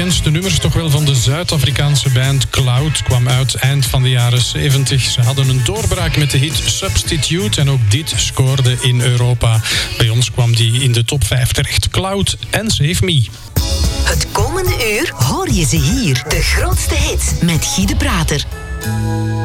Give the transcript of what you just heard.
bekendste nummers toch wel van de Zuid-Afrikaanse band Cloud. Kwam uit eind van de jaren 70. Ze hadden een doorbraak met de hit Substitute en ook dit scoorde in Europa. Bij ons kwam die in de top 5 terecht. Cloud en Save Me. Het komende uur hoor je ze hier. De grootste hits met Guy de Prater.